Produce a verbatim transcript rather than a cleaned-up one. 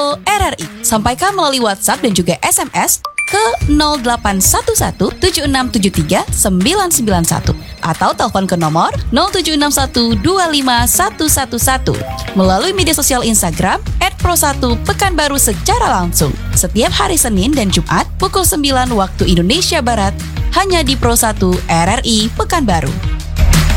Pro R R I. Sampaikan melalui WhatsApp dan juga S M S ke nol delapan satu satu tujuh enam tujuh tiga sembilan sembilan satu atau telepon ke nomor nol tujuh enam satu dua lima satu satu satu melalui media sosial Instagram et pro satu Pekanbaru secara langsung setiap hari Senin dan Jumat pukul sembilan waktu Indonesia Barat hanya di Pro satu R R I Pekanbaru.